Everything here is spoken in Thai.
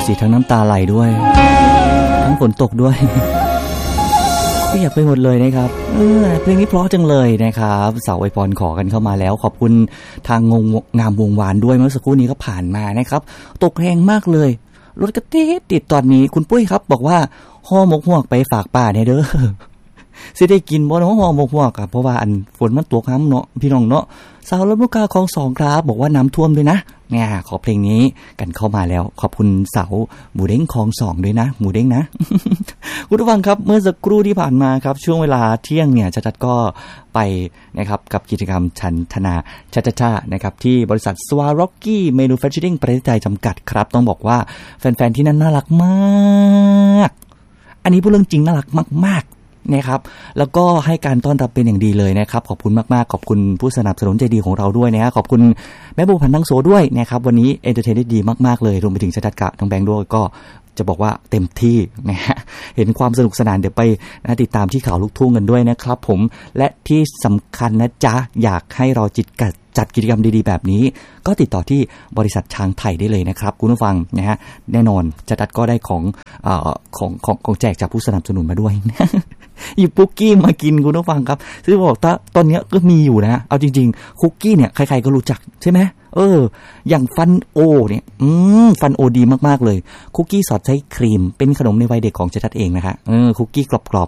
สิทั้งน้ำตาไหลด้วยทั้งฝนตกด้วยเปียกไปหมดเลยนะครับเพลงนี้เพราะจังเลยนะครับสาวไอพรขอกันเข้ามาแล้วขอบคุณทางงามวงวานด้วยเมื่อสักครู่นี้ก็ผ่านมานะครับตกแรงมากเลยรถกระติดตอนนี้คุณปุ้ยครับบอกว่าห่อหมกฮวกไปฝากป้าเนี่ยเด้อสิได้กินบ่เนาะห่อหมกฮวกอ่ะเพราะว่าอันฝนมันตกน้ำเนาะพี่น้องเนาะสาวลำลูกกาคลอง2ครับบอกว่าน้ำท่วมด้วยนะเนี่ยขอเพลงนี้กันเข้ามาแล้วขอบคุณสาวหมูเด้งคลอง2ด้วยนะหมูเด้งนะ คุณผู้ฟังครับเมื่อสักครู่ที่ผ่านมาครับช่วงเวลาเที่ยงเนี่ยจัดก็ไปนะครับกับกิจกรรมชันธนาช่านะครับที่บริษัทสวาร็อกกี้เมนูแฟคเจอริงประเทศไทยจำกัดครับต้องบอกว่าแฟนๆที่นั่นน่ารักมากอันนี้พูดเรื่องจริงน่ารักมากๆนะครับแล้วก็ให้การต้อนรับเป็นอย่างดีเลยนะครับขอบคุณมากๆขอบคุณผู้สนับสนุนใจดีของเราด้วยนะฮะขอบคุณแม่บูพันธ์ทั้งโซด้วยนะครับวันนี้เอนเตอร์เทนได้ดีมากๆเลยรวมไปถึงชัดกะน้องแบงค์ด้วยก็จะบอกว่าเต็มที่นะฮะเห็นความสนุกสนานเดี๋ยวไปติดตามที่ข่าวลูกทุ่งกันด้วยนะครับผมและที่สำคัญนะจ๊ะอยากให้เราจัดกิจกรรมดีๆแบบนี้ก็ติดต่อที่บริษัทช้างไทยได้เลยนะครับคุณผู้ฟังนะฮะแน่นอนจัดก็ได้ของแจกจากผู้สนับสนุนมาด้วยหยิบคุกกี้มากินคุณผู้ฟังครับซึ่งบอกตอนนี้ก็มีอยู่นะเอาจริงๆคุกกี้เนี่ยใครๆก็รู้จักใช่ไหมอย่างฟันโอเนี่ยฟันโอดีมากๆเลยคุกกี้สอดไส้ครีมเป็นขนมในวัยเด็กของจัดเองนะคะคุกกี้กรอบ